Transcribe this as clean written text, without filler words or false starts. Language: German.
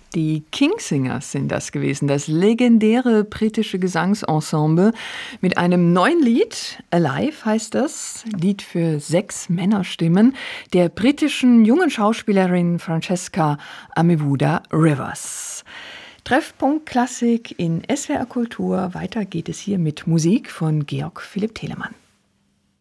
Die Kingsingers sind das gewesen, das legendäre britische Gesangsensemble mit einem neuen Lied. Alive heißt das, Lied für 6 Männerstimmen, der britischen jungen Schauspielerin Francesca Amewood-Rivers. Treffpunkt Klassik in SWR Kultur. Weiter geht es hier mit Musik von Georg Philipp Telemann.